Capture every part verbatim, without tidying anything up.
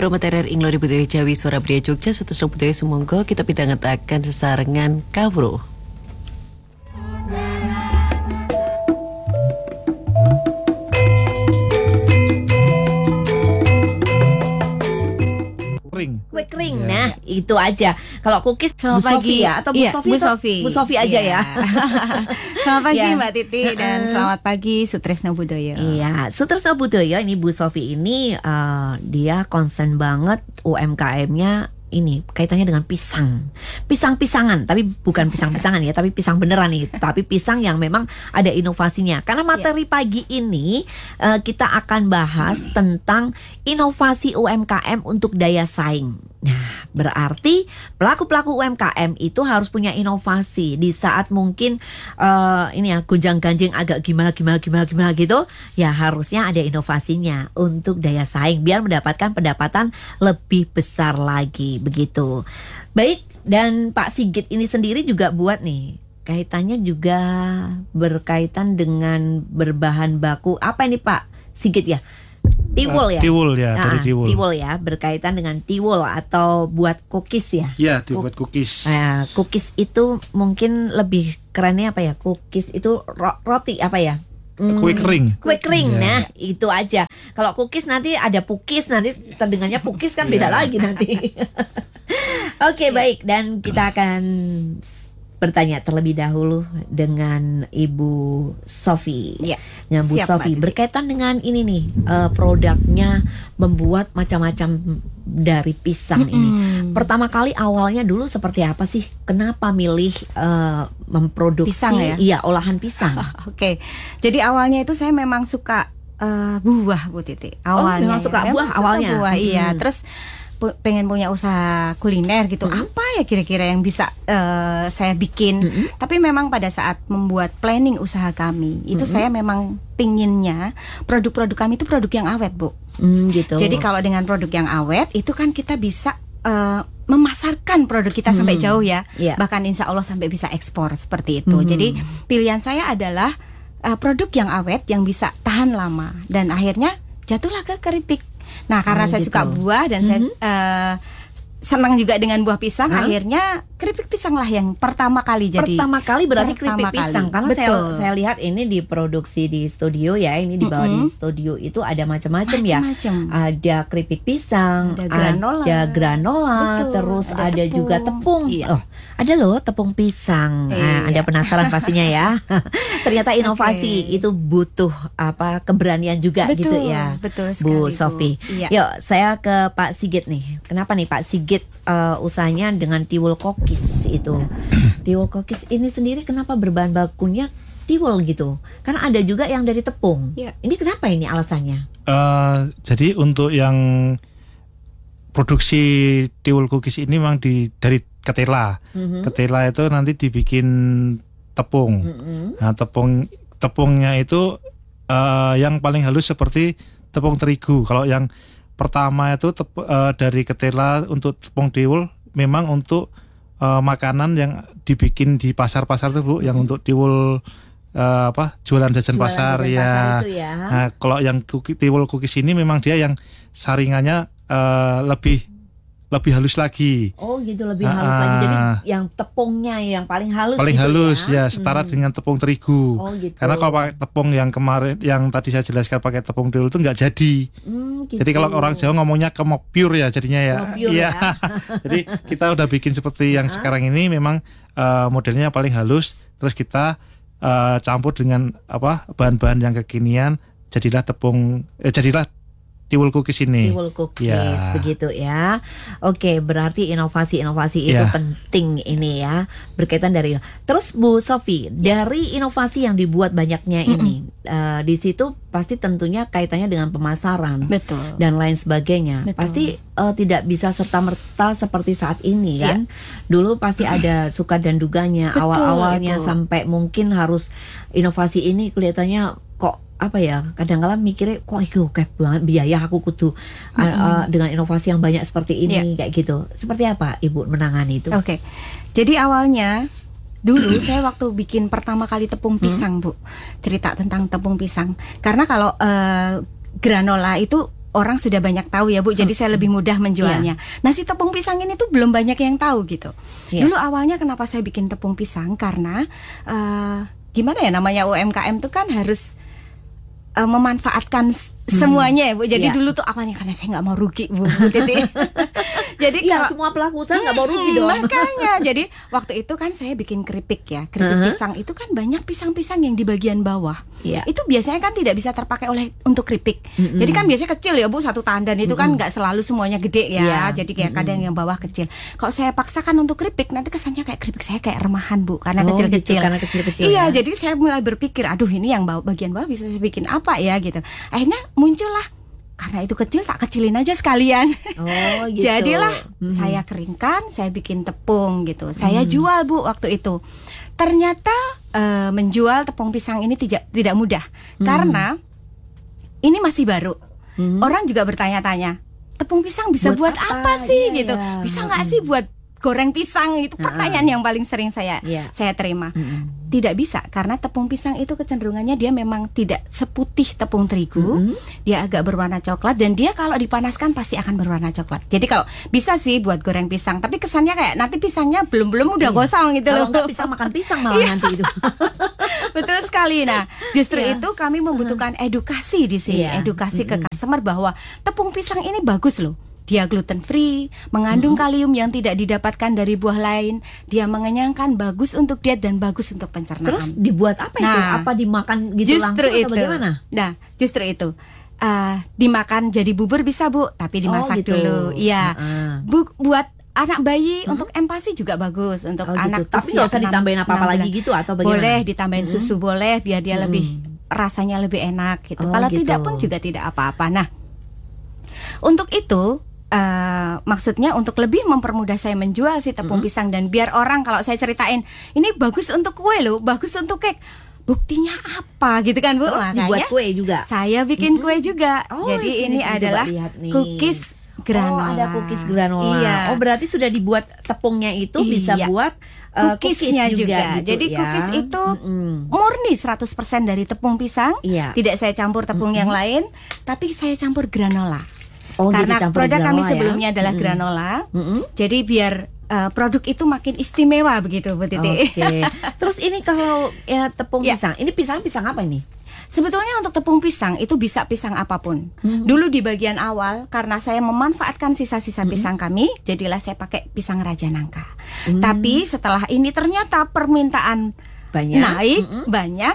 Promoterer Inglo Budaya Jawi Suara Budaya Jogja Sutus Budaya Sumangga kita pidangetaken sesarengan kawruh. Kue kering, nah itu aja. Kalau cookies Bu Sofi ya atau Bu iya, Sofi? Bu Sofi. Bu Sofi aja iya. ya. Selamat pagi Ya. Mbak Titi dan selamat pagi Sutresno Budoyo. Iya, Sutresno Budoyo ini Bu Sofi ini uh, dia konsen banget U M K M-nya ini kaitannya dengan pisang. Pisang-pisangan, tapi bukan pisang-pisangan ya, tapi pisang beneran nih. Tapi pisang yang memang ada inovasinya. Karena materi pagi ini uh, kita akan bahas tentang inovasi U M K M untuk daya saing. Nah, berarti pelaku-pelaku U M K M itu harus punya inovasi di saat mungkin uh, ini ya gonjang-ganjing agak gimana gimana gimana gimana gitu, ya harusnya ada inovasinya untuk daya saing biar mendapatkan pendapatan lebih besar lagi begitu. Baik, dan Pak Sigit ini sendiri juga buat nih kaitannya juga berkaitan dengan berbahan baku apa ini Pak Sigit ya? Tiwul ya? Tiwul ya, nah, dari tiwul. Tiwul ya, berkaitan dengan tiwul atau buat cookies ya? Iya, dibuat cookies. Nah, cookies itu mungkin lebih kerennya apa ya? Cookies itu ro- roti apa ya? Hmm, Kue kering. Kue kering, Ya. nah itu aja. Kalau cookies nanti ada pukis, nanti terdengarnya pukis kan beda lagi nanti. Oke, baik, dan kita akan bertanya terlebih dahulu dengan Ibu Sofi. Ya, Nah, Bu siap, Sofi Mbak Titi. berkaitan dengan ini nih uh, produknya membuat macam-macam dari pisang Mm-mm. ini. Pertama kali awalnya dulu seperti apa sih? Kenapa milih uh, memproduksi Pisang ya? iya olahan pisang? Oke, jadi awalnya itu saya memang suka uh, buah Bu Titi. Awalnya memang suka ya. buah Memang awalnya? Suka buah, iya. Hmm. Terus pu- pengen punya usaha kuliner gitu. Hmm. Apa ya kira-kira yang bisa uh, saya bikin? Hmm. Tapi memang pada saat membuat planning usaha kami, itu Hmm. saya memang pinginnya produk-produk kami itu produk yang awet, Bu. Hmm, gitu. Jadi kalau dengan produk yang awet itu kan kita bisa uh, memasarkan produk kita sampai Hmm. jauh ya. Iya. Bahkan insya Allah sampai bisa ekspor seperti itu. Hmm. Jadi pilihan saya adalah uh, produk yang awet yang bisa tahan lama dan akhirnya jatuhlah ke keripik. Nah karena Oh, saya gitu. suka buah dan saya Mhm. uh, senang juga dengan buah pisang, Hah? akhirnya keripik pisang lah yang pertama kali jadi. Pertama kali berarti Pertama keripik pisang. kali. Karena saya Betul. saya lihat ini diproduksi di studio ya, ini dibawa Mm-mm. di studio itu ada macam-macam ya. Macam-macam. Ada keripik pisang, Ada granola. ada granola, Betul, terus ada ada, tepung. juga tepung. Iya. Oh, ada loh tepung pisang. Nah, Iya. Anda penasaran pastinya ya. Ternyata inovasi Oke. itu butuh apa keberanian juga Betul, gitu ya. betul sekali, Bu Bu. Sofi. Iya. Yuk, saya ke Pak Sigit nih. Kenapa nih Pak Sigit uh, usahanya dengan tiwul kokis itu? Tiwul kokis ini sendiri kenapa berbahan bakunya tiwul gitu? Karena ada juga yang dari tepung. Iya. Ini kenapa ini alasannya? Eh, jadi untuk yang produksi tiwul cookies ini memang di dari ketela. Mhm. Ketela itu nanti dibikin tepung. Mhm. Nah, tepung tepungnya itu eh, yang paling halus seperti tepung terigu. Kalau yang pertama itu tep- eh, dari ketela untuk tepung tiwul memang untuk eh, makanan yang dibikin di pasar-pasar tuh Bu, yang untuk tiwul eh, apa jualan jajan Jualan pasar jajan ya. pasar itu ya. Nah, kalau yang cookie, tiwul cookies ini memang dia yang saringannya eh, lebih lebih halus lagi. Oh gitu, lebih Ah, halus lagi. Jadi ah. yang tepungnya yang paling halus Paling gitu halus ya, Hmm. setara dengan tepung terigu. Oh gitu. Karena kalau pakai tepung yang kemarin yang tadi saya jelaskan pakai tepung tiwul itu nggak jadi. Hmm, gitu. Jadi kalau orang Jawa ngomongnya kemo pure ya jadinya ya. Kemo pure Iya. ya. Jadi kita udah bikin seperti yang Ah. sekarang ini memang eh, modelnya paling halus, terus kita eh, campur dengan apa bahan-bahan yang kekinian, jadilah tepung eh, jadilah tiwul cookies ini. Tiwul cookies Ya. begitu ya. Oke, berarti inovasi-inovasi itu Ya. penting ini ya, berkaitan dari. Terus Bu Sofi, dari inovasi yang dibuat banyaknya ini, eh, di situ pasti tentunya kaitannya dengan pemasaran Betul. dan lain sebagainya. Betul. Pasti eh, tidak bisa serta merta seperti saat ini Iya. kan. Dulu pasti ada suka dan duganya. Betul, Awal-awalnya Ibu. sampai mungkin harus inovasi ini kelihatannya kok apa ya, kadang-kadang mikirnya kok itu kayak banget biaya aku kudu uh, uh, dengan inovasi yang banyak seperti ini kayak gitu. Seperti apa Ibu menangani itu? Oke. Jadi awalnya dulu saya waktu bikin pertama kali tepung pisang, Bu. Cerita tentang tepung pisang. Karena kalau eh, granola itu orang sudah banyak tahu ya Bu, jadi saya lebih mudah menjualnya. Yeah. Nasi tepung pisang ini tuh belum banyak yang tahu gitu. Yeah. Dulu awalnya kenapa saya bikin tepung pisang, karena uh, gimana ya, namanya U M K M tuh kan harus uh, memanfaatkan semuanya ya Bu. Jadi yeah. dulu tuh awalnya karena saya nggak mau rugi Bu. Gitu. Jadi ya, kalau semua pelaku usaha nggak mau rugi dong. Makanya, jadi waktu itu kan saya bikin keripik ya, keripik uh-huh. pisang itu kan banyak pisang-pisang yang di bagian bawah. Yeah. Itu biasanya kan tidak bisa terpakai oleh untuk keripik. Mm-hmm. Jadi kan biasanya kecil ya Bu, satu tandan itu mm-hmm. kan nggak selalu semuanya gede ya. Yeah. Jadi kayak mm-hmm. kadang yang bawah kecil. Kalau saya paksakan untuk keripik, nanti kesannya kayak keripik saya kayak remahan Bu, karena oh, kecil-kecil. Gitu, karena kecil-kecil. Iya, ya. jadi saya mulai berpikir, aduh ini yang bawah, bagian bawah bisa saya bikin apa ya gitu. Akhirnya muncullah, karena itu kecil tak kecilin aja sekalian. Oh, gitu. Jadilah hmm. saya keringkan, saya bikin tepung gitu. Saya hmm. jual Bu waktu itu. Ternyata uh, menjual tepung pisang ini tidak tidak mudah hmm. karena ini masih baru. Hmm. Orang juga bertanya-tanya, tepung pisang bisa buat, buat apa, apa sih ya, gitu? Ya. Bisa nggak hmm. sih buat goreng pisang? Itu pertanyaan uh-uh. yang paling sering saya yeah. saya terima. Mm-hmm. Tidak bisa, karena tepung pisang itu kecenderungannya dia memang tidak seputih tepung terigu. Mm-hmm. Dia agak berwarna coklat, dan dia kalau dipanaskan pasti akan berwarna coklat. Jadi kalau bisa sih buat goreng pisang, tapi kesannya kayak nanti pisangnya belum-belum udah gosong gitu loh. Kalau pisang makan pisang malah nanti itu. Betul sekali. Nah, justru yeah. itu kami membutuhkan edukasi di sini, yeah. edukasi mm-hmm. ke customer bahwa tepung pisang ini bagus loh. Dia gluten free, mengandung mm-hmm. kalium yang tidak didapatkan dari buah lain. Dia mengenyangkan, bagus untuk diet dan bagus untuk pencernaan. Terus dibuat apa itu? Nah, apa dimakan gitu langsung itu. atau bagaimana? Nah, justru itu. Uh, dimakan jadi bubur bisa Bu, tapi dimasak oh, gitu. dulu. Iya. Uh-uh. Bu, buat anak bayi hmm? untuk empasi juga bagus, untuk oh, anak gitu. Tapi nggak usah ditambahin apa-apa lagi gitu atau bagaimana? Boleh ditambahin hmm. susu, boleh biar dia hmm. lebih rasanya lebih enak gitu. Oh, Kalau gitu. tidak pun juga tidak apa-apa. Nah, untuk itu Uh, maksudnya untuk lebih mempermudah saya menjual si tepung mm-hmm. pisang, dan biar orang kalau saya ceritain ini bagus untuk kue loh, bagus untuk kek, buktinya apa gitu kan Bu? Terus makanya dibuat kue juga. Saya bikin mm-hmm. kue juga. Oh, jadi ini adalah cookies granola. Oh, ada cookies granola. Iya. Oh, berarti sudah dibuat tepungnya itu iya. bisa buat uh, cookiesnya cookies juga. juga. Gitu, jadi ya. cookies itu mm-hmm. murni seratus persen dari tepung pisang. Iya. Tidak saya campur tepung mm-hmm. yang lain, tapi saya campur granola. Oh, karena gitu, produk kami sebelumnya ya? adalah mm-hmm. granola, mm-hmm. jadi biar uh, produk itu makin istimewa begitu Bu Titi. Oke. Okay. Terus ini kalau ya tepung ya. pisang, ini pisang pisang apa ini? Sebetulnya untuk tepung pisang itu bisa pisang apapun. Mm-hmm. Dulu di bagian awal karena saya memanfaatkan sisa-sisa mm-hmm. pisang kami, jadilah saya pakai pisang Raja Nangka. Mm-hmm. Tapi setelah ini ternyata permintaan banyak, naik mm-hmm. banyak.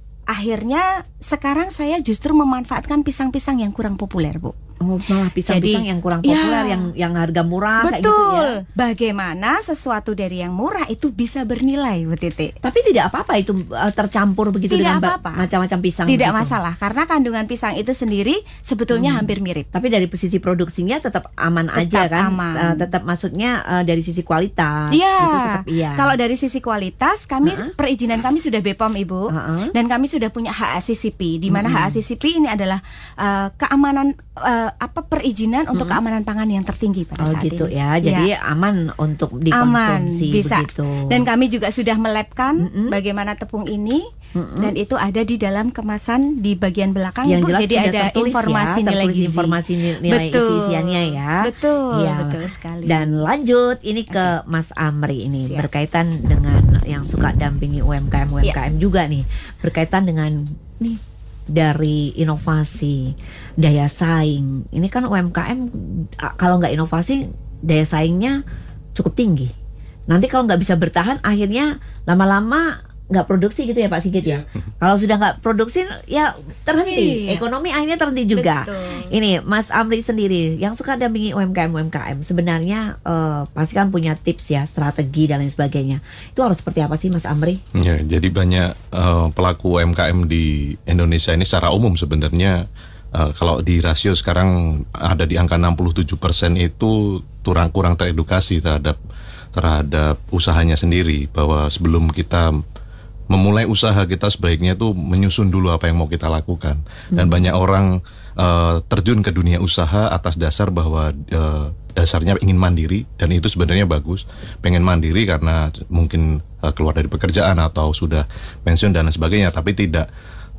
Akhirnya sekarang saya justru memanfaatkan pisang-pisang yang kurang populer Bu. Oh, malah pisang-pisang yang kurang populer, ya, yang yang harga murah kayak gitu ya. Betul. Bagaimana sesuatu dari yang murah itu bisa bernilai, Bu Titi. Tapi tidak apa-apa itu uh, tercampur begitu tidak dengan apa-apa. macam-macam pisang. Tidak begitu. masalah, karena kandungan pisang itu sendiri sebetulnya hmm. hampir mirip. Tapi dari sisi produksinya tetap aman tetap aja kan? Aman. Uh, tetap maksudnya uh, dari sisi kualitas. Iya. Gitu, tetap, iya. Kalau dari sisi kualitas, kami uh-huh. perizinan kami sudah B P O M Ibu, uh-huh. dan kami sudah punya H A C C P, di mana uh-huh. H A C C P ini adalah uh, keamanan uh, apa perizinan untuk hmm. keamanan pangan yang tertinggi pada oh, saat gitu ini. Ya, jadi ya. aman untuk dikonsumsi. Aman, bisa. Begitu. Dan kami juga sudah melabkan mm-hmm. bagaimana tepung ini, mm-hmm. dan itu ada di dalam kemasan di bagian belakang. Yang Bu, jelas jadi ada informasi ya, nilai gizi. Informasi nilai betul. isiannya ya. Betul, ya. betul sekali. Dan lanjut ini ke okay. Mas Amri ini. Siap. Berkaitan dengan yang suka dampingi U M K M U M K M ya. juga nih. Berkaitan dengan nih dari inovasi, daya saing. Ini kan U M K M kalau nggak inovasi, daya saingnya cukup tinggi. Nanti kalau nggak bisa bertahan, akhirnya lama-lama nggak produksi gitu ya Pak Sigit ya. Kalau sudah nggak produksi ya terhenti, iya. ekonomi akhirnya terhenti juga. Betul. Ini Mas Amri sendiri yang suka dampingi U M K M U M K M sebenarnya uh, pasti kan punya tips ya, strategi dan lain sebagainya. Itu harus seperti apa sih Mas Amri? Ya, jadi banyak uh, pelaku U M K M di Indonesia ini secara umum sebenarnya uh, kalau di rasio sekarang ada di angka enam puluh tujuh persen itu kurang kurang teredukasi terhadap terhadap usahanya sendiri, bahwa sebelum kita memulai usaha kita sebaiknya tuh menyusun dulu apa yang mau kita lakukan. Dan hmm. banyak orang uh, terjun ke dunia usaha atas dasar bahwa uh, dasarnya ingin mandiri, dan itu sebenarnya bagus. Pengen mandiri karena mungkin uh, keluar dari pekerjaan atau sudah pensiun dan sebagainya, tapi tidak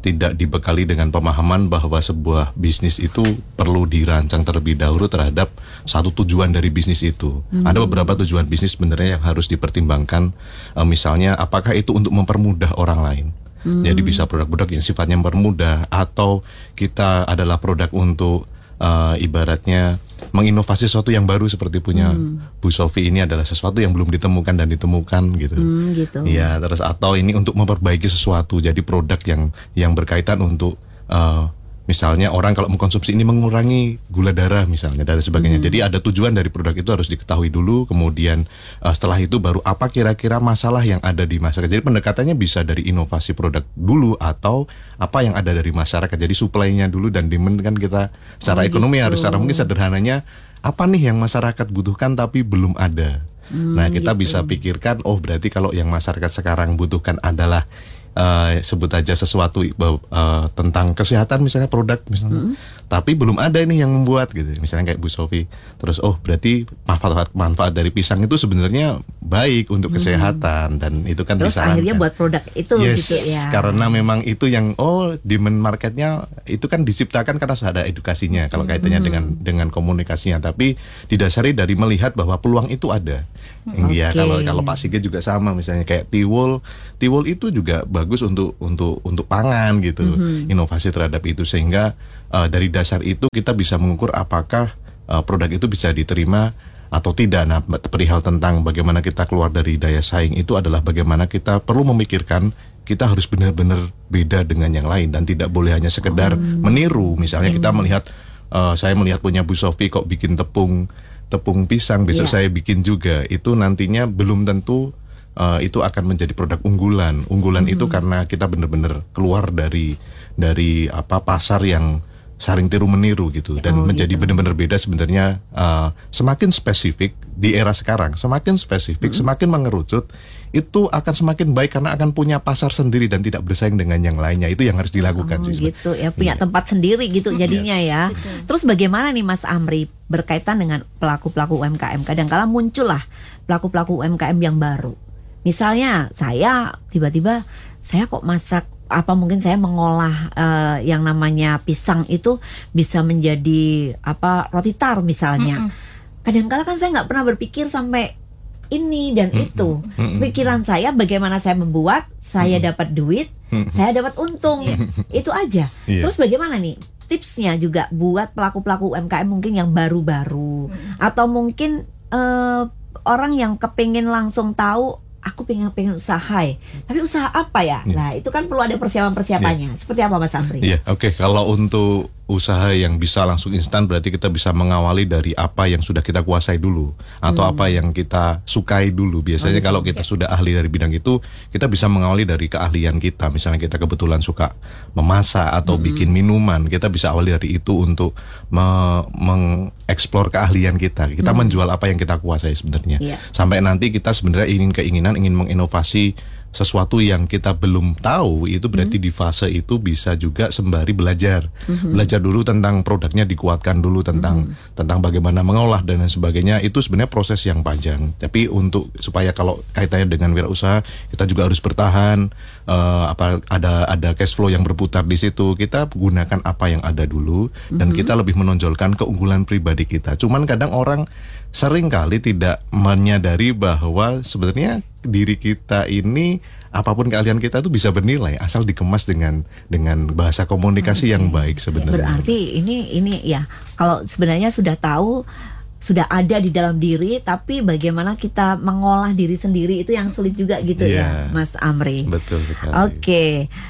tidak dibekali dengan pemahaman bahwa sebuah bisnis itu perlu dirancang terlebih dahulu terhadap satu tujuan dari bisnis itu. Hmm. Ada beberapa tujuan bisnis sebenarnya yang harus dipertimbangkan, uh, misalnya apakah itu untuk mempermudah orang lain. Hmm. Jadi bisa produk-produk yang sifatnya mempermudah, atau kita adalah produk untuk uh, ibaratnya menginovasi sesuatu yang baru seperti punya hmm. Bu Sofi ini adalah sesuatu yang belum ditemukan dan ditemukan gitu. Hmm, gitu. Ya, terus atau ini untuk memperbaiki sesuatu, jadi produk yang yang berkaitan untuk uh, misalnya orang kalau mengkonsumsi ini mengurangi gula darah misalnya dan sebagainya. Hmm. Jadi ada tujuan dari produk itu harus diketahui dulu, kemudian uh, setelah itu baru apa kira-kira masalah yang ada di masyarakat. Jadi pendekatannya bisa dari inovasi produk dulu atau apa yang ada dari masyarakat. Jadi supply-nya dulu dan demand kan kita secara oh, ekonomi gitu. Harus secara mungkin sederhananya apa nih yang masyarakat butuhkan tapi belum ada. Hmm, nah, kita gitu. Bisa pikirkan oh berarti kalau yang masyarakat sekarang butuhkan adalah Uh, sebut aja sesuatu uh, tentang kesehatan misalnya produk misalnya, hmm. tapi belum ada ini yang membuat gitu, misalnya kayak Bu Sofi. Terus oh berarti manfaat manfaat dari pisang itu sebenarnya baik untuk hmm. kesehatan dan itu kan terus disarankan. Akhirnya buat produk itu yes, gitu ya. Karena memang itu yang oh demand marketnya itu kan diciptakan karena ada edukasinya kalau kaitannya hmm. dengan dengan komunikasinya, tapi didasari dari melihat bahwa peluang itu ada. Iya, okay. kalau kalau Pak Sigit juga sama misalnya kayak Tiwul, Tiwul itu juga bagus untuk untuk untuk pangan gitu, mm-hmm. inovasi terhadap itu sehingga uh, dari dasar itu kita bisa mengukur apakah uh, produk itu bisa diterima atau tidak. Nah, perihal tentang bagaimana kita keluar dari daya saing itu adalah bagaimana kita perlu memikirkan kita harus benar-benar beda dengan yang lain dan tidak boleh hanya sekedar mm. meniru. Misalnya kita melihat uh, saya melihat punya Bu Sofi kok bikin tepung tepung pisang, besok yeah. saya bikin juga, itu nantinya belum tentu uh, itu akan menjadi produk unggulan. Unggulan mm-hmm. itu karena kita benar-benar keluar dari dari apa pasar yang saring tiru meniru gitu dan oh, menjadi gitu. Benar-benar beda sebenarnya. Uh, semakin spesifik di era sekarang, semakin spesifik, mm-hmm. semakin mengerucut, itu akan semakin baik karena akan punya pasar sendiri dan tidak bersaing dengan yang lainnya. Itu yang harus dilakukan oh, sih. Gitu ya, punya iya. tempat sendiri gitu jadinya yes. ya. Betul. Terus bagaimana nih Mas Amri berkaitan dengan pelaku-pelaku U M K M? Kadang-kala muncullah pelaku-pelaku U M K M yang baru. Misalnya saya tiba-tiba saya kok masak apa mungkin saya mengolah uh, yang namanya pisang itu bisa menjadi apa roti tar misalnya. Mm-mm. Kadang-kala kan saya nggak pernah berpikir sampai ini dan mm-hmm. itu. Mm-hmm. Pikiran saya bagaimana saya membuat, saya mm-hmm. dapat duit, mm-hmm. saya dapat untung. Itu aja. Yeah. Terus bagaimana nih tipsnya juga buat pelaku-pelaku U M K M mungkin yang baru-baru mm-hmm. atau mungkin uh, orang yang kepingin langsung tahu aku pengen pengen usaha, tapi usaha apa ya? Yeah. Nah itu kan perlu ada persiapan-persiapannya. Yeah. Seperti apa Mas Amri? Iya, yeah, oke. Okay. Kalau untuk usaha yang bisa langsung instan berarti kita bisa mengawali dari apa yang sudah kita kuasai dulu atau hmm. apa yang kita sukai dulu. Biasanya oh, kalau kita okay. sudah ahli dari bidang itu, kita bisa mengawali dari keahlian kita. Misalnya kita kebetulan suka memasak atau hmm. bikin minuman, kita bisa awali dari itu untuk me- mengeksplor keahlian kita. Kita hmm. menjual apa yang kita kuasai sebenarnya. Yeah. Sampai nanti kita sebenarnya ingin keinginan ingin menginovasi sesuatu yang kita belum tahu, itu berarti hmm. di fase itu bisa juga sembari belajar. Hmm. Belajar dulu tentang produknya, dikuatkan dulu tentang hmm. tentang bagaimana mengolah dan lain sebagainya. Itu sebenarnya proses yang panjang. Tapi untuk supaya kalau kaitannya dengan wirausaha, kita juga harus bertahan, uh, apa ada ada cash flow yang berputar di situ. Kita gunakan apa yang ada dulu hmm. dan kita lebih menonjolkan keunggulan pribadi kita. Cuman kadang orang sering kali tidak menyadari bahwa sebenarnya diri kita ini apapun keahlian kita itu bisa bernilai asal dikemas dengan dengan bahasa komunikasi okay. yang baik sebenarnya. Berarti ini ini ya kalau sebenarnya sudah tahu sudah ada di dalam diri, tapi bagaimana kita mengolah diri sendiri itu yang sulit juga gitu yeah. ya Mas Amri. Betul sekali. Oke, okay.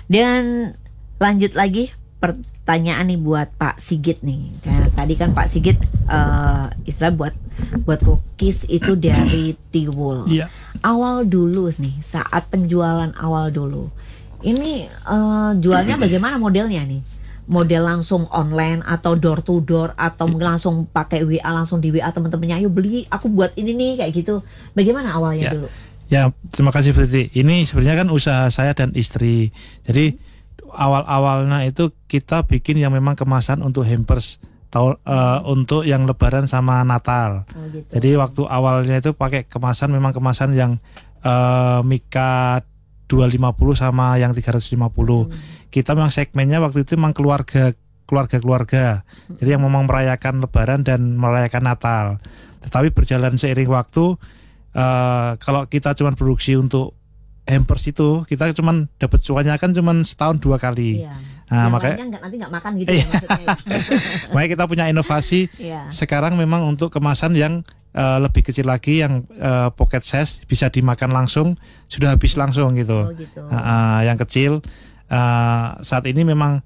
Dan lanjut lagi pertanyaan nih buat Pak Sigit nih. Kayak tadi kan Pak Sigit uh, istilah buat buat cookies itu dari Tiwul. Iya. Awal dulu nih, saat penjualan awal dulu. Ini uh, jualnya bagaimana modelnya nih? Model langsung online atau door to door atau mungkin langsung pakai W A, langsung di W A teman-temannya, ayo beli, aku buat ini nih kayak gitu. Bagaimana awalnya ya. dulu? Ya, terima kasih Bu Titi. Ini sebenarnya kan usaha saya dan istri. Jadi awal-awalnya itu kita bikin yang memang kemasan untuk hampers tahun uh, untuk yang Lebaran sama Natal. Oh, gitu. Jadi waktu awalnya itu pakai kemasan memang kemasan yang uh, Mika dua ratus lima puluh sama yang tiga ratus lima puluh. Hmm. Kita memang segmennya waktu itu memang keluarga keluarga-keluarga. Hmm. Jadi yang memang merayakan Lebaran dan merayakan Natal. Tetapi berjalan seiring waktu, uh, kalau kita cuma produksi untuk hampers itu, kita cuma dapat cuannya kan cuma setahun dua kali. Iya. Nah, yang makanya enggak, nanti nggak makan gitu ya maksudnya. Makanya kita punya inovasi. Yeah. Sekarang memang untuk kemasan yang uh, lebih kecil lagi, yang uh, pocket size, bisa dimakan langsung, sudah habis langsung gitu. Oh, gitu. Uh, uh, yang kecil uh, saat ini memang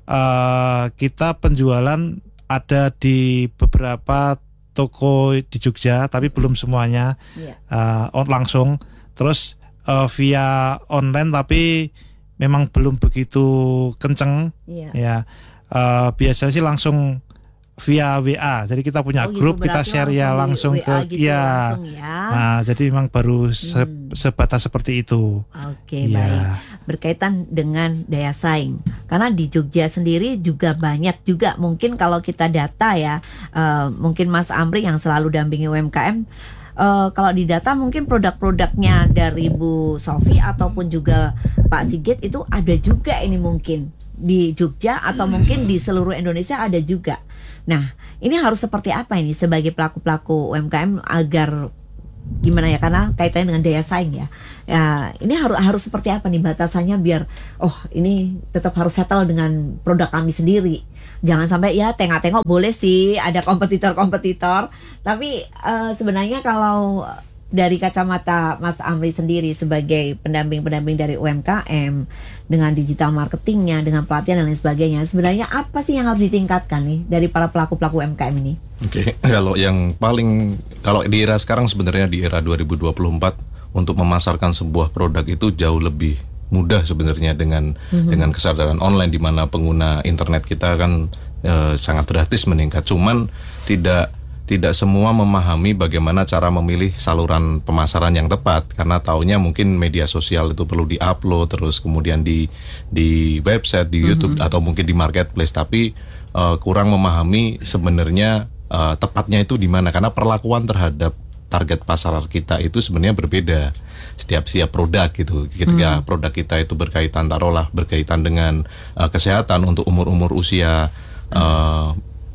uh, kita penjualan ada di beberapa toko di Jogja, tapi belum semuanya yeah. uh, langsung. Terus uh, via online, tapi memang belum begitu kenceng, yeah. ya. Uh, biasanya sih langsung via W A. Jadi kita punya oh, grup, gitu, kita share ya langsung ke, gitu, ya. langsung ya. Nah, jadi memang baru se hmm. sebatas seperti itu. Oke, ya. baik. Berkaitan dengan daya saing, karena di Jogja sendiri juga banyak juga. Mungkin kalau kita data ya, uh, mungkin Mas Amri yang selalu dampingi U M K M. Uh, kalau di data mungkin produk-produknya dari Bu Sofi ataupun juga Pak Sigit itu ada juga ini mungkin di Jogja atau mungkin di seluruh Indonesia ada juga. Nah, ini harus seperti apa ini sebagai pelaku-pelaku U M K M agar gimana ya, karena kaitannya dengan daya saing ya. Ya, ini harus harus seperti apa nih batasannya biar oh ini tetap harus settle dengan produk kami sendiri. Jangan sampai ya tengok-tengok boleh sih ada kompetitor-kompetitor, tapi uh, sebenarnya kalau dari kacamata Mas Amri sendiri sebagai pendamping-pendamping dari U M K M dengan digital marketingnya, dengan pelatihan dan lain sebagainya, sebenarnya apa sih yang harus ditingkatkan nih dari para pelaku-pelaku U M K M ini? Oke, okay. Kalau yang paling, kalau di era sekarang sebenarnya di era dua ribu dua puluh empat untuk memasarkan sebuah produk itu jauh lebih mudah sebenarnya dengan mm-hmm. dengan kesadaran online, di mana pengguna internet kita kan e, sangat drastis meningkat. Cuman tidak tidak semua memahami bagaimana cara memilih saluran pemasaran yang tepat, karena taunya mungkin media sosial itu perlu diupload terus kemudian di di website, di YouTube mm-hmm. atau mungkin di marketplace, tapi e, kurang memahami sebenarnya e, tepatnya itu di mana, karena perlakuan terhadap target pasar kita itu sebenarnya berbeda setiap setiap produk gitu. Ketika hmm. produk kita itu berkaitan, taruhlah berkaitan dengan uh, kesehatan untuk umur-umur usia uh,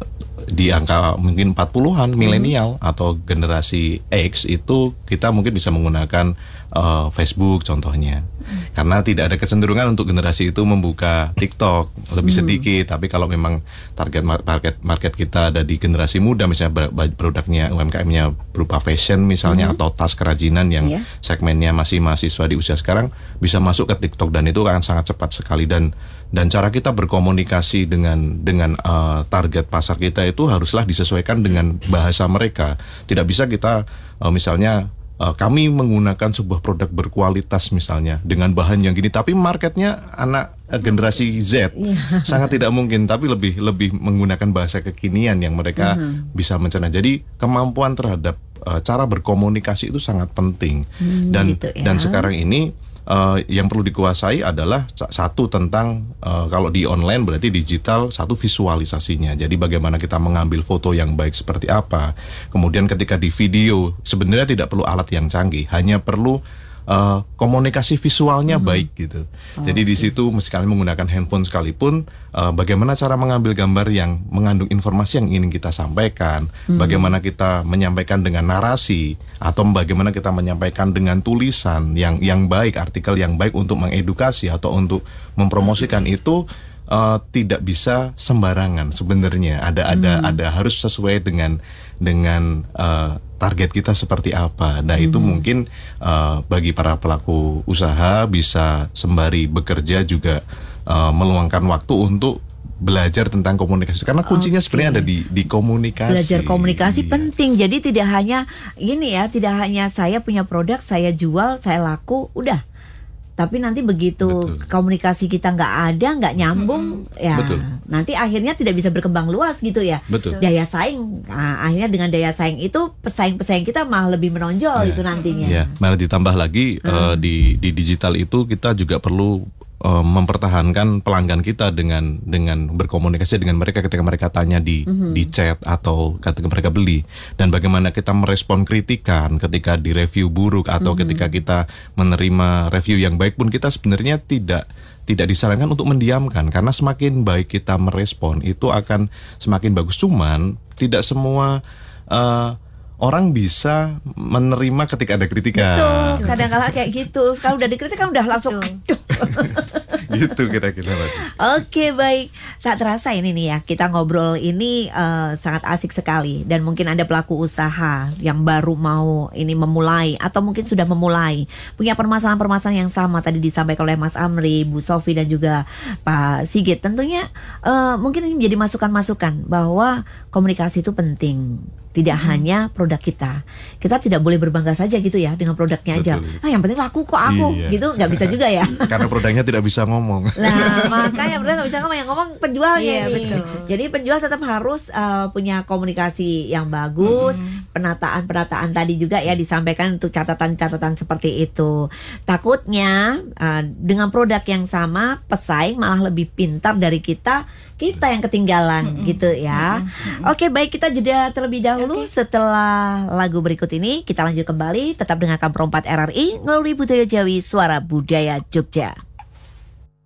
di angka mungkin empat puluhan, milenial hmm. atau generasi X, itu kita mungkin bisa menggunakan uh, Facebook contohnya. Hmm. Karena tidak ada kecenderungan untuk generasi itu membuka TikTok, lebih hmm. sedikit. Tapi kalau memang target target market kita ada di generasi muda, misalnya produknya U M K M-nya berupa fashion misalnya, hmm. atau tas kerajinan yang yeah. segmennya masih mahasiswa di usia sekarang, bisa masuk ke TikTok dan itu akan sangat cepat sekali. Dan dan cara kita berkomunikasi dengan dengan uh, target pasar kita itu haruslah disesuaikan dengan bahasa mereka. Tidak bisa kita uh, misalnya uh, kami menggunakan sebuah produk berkualitas misalnya dengan bahan yang gini, tapi marketnya anak uh, generasi Z, yeah. sangat tidak mungkin. Tapi lebih lebih menggunakan bahasa kekinian yang mereka uh-huh. bisa mencerna. Jadi kemampuan terhadap uh, cara berkomunikasi itu sangat penting. Hmm, dan gitu ya. Dan sekarang ini Uh, yang perlu dikuasai adalah satu tentang uh, kalau di online berarti digital, satu visualisasinya. Jadi bagaimana kita mengambil foto yang baik seperti apa. Kemudian ketika di video sebenarnya tidak perlu alat yang canggih, hanya perlu uh, komunikasi visualnya hmm. baik gitu. Oh, Jadi di situ meskipun menggunakan handphone sekalipun, uh, bagaimana cara mengambil gambar yang mengandung informasi yang ingin kita sampaikan, hmm. bagaimana kita menyampaikan dengan narasi, atau bagaimana kita menyampaikan dengan tulisan yang yang baik, artikel yang baik untuk mengedukasi atau untuk mempromosikan, itu uh, tidak bisa sembarangan sebenarnya. Ada ada hmm. ada harus sesuai dengan dengan uh, target kita seperti apa. Nah hmm. itu mungkin uh, bagi para pelaku usaha bisa sembari bekerja juga uh, meluangkan waktu untuk belajar tentang komunikasi, karena kuncinya okay. sebenarnya ada di di komunikasi. Belajar komunikasi iya. penting. Jadi tidak hanya ini ya, tidak hanya saya punya produk, saya jual, saya laku, udah. Tapi nanti begitu Betul. komunikasi kita nggak ada, nggak nyambung, hmm. ya Betul. nanti akhirnya tidak bisa berkembang luas gitu ya. Betul. Daya saing, nah, akhirnya dengan daya saing itu pesaing-pesaing kita malah lebih menonjol ya. itu nantinya. Ya, malah ditambah lagi hmm. uh, di di digital itu kita juga perlu uh, mempertahankan pelanggan kita dengan dengan berkomunikasi dengan mereka ketika mereka tanya di mm-hmm. di chat atau ketika mereka beli, dan bagaimana kita merespon kritikan ketika di review buruk atau mm-hmm. ketika kita menerima review yang baik pun kita sebenarnya tidak tidak disarankan untuk mendiamkan, karena semakin baik kita merespon itu akan semakin bagus. Cuman tidak semua uh, orang bisa menerima ketika ada kritikan. Betul, kadang-kala kayak gitu. Kalau udah dikritik kan udah langsung aduh. Gitu kira-kira. Oke, baik. Tak terasa ini nih ya, kita ngobrol ini uh, sangat asik sekali. Dan mungkin ada pelaku usaha yang baru mau ini memulai, atau mungkin sudah memulai, punya permasalahan-permasalahan yang sama tadi disampaikan oleh Mas Amri, Bu Sofi, dan juga Pak Sigit. Tentunya uh, mungkin ini menjadi masukan-masukan bahwa komunikasi itu penting. Tidak hmm. hanya produk kita. Kita tidak boleh berbangga saja gitu ya dengan produknya aja. Betul. Ah, yang penting laku kok aku, iya. gitu nggak bisa juga ya. Karena produknya tidak bisa ngomong. Nah, makanya produk nggak bisa ngomong, yang ngomong penjualnya iya, nih. Betul. Jadi penjual tetap harus uh, punya komunikasi yang bagus, hmm. penataan-penataan tadi juga ya disampaikan untuk catatan-catatan seperti itu. Takutnya uh, dengan produk yang sama pesaing malah lebih pintar dari kita. Kita yang ketinggalan mm-hmm. gitu ya. Mm-hmm. Oke, baik, kita jeda terlebih dahulu. Okay. Setelah lagu berikut ini kita lanjut kembali. Tetap dengarkan Perempat R R I, Ngeluri Budaya Jawi, Suara Budaya Jogja.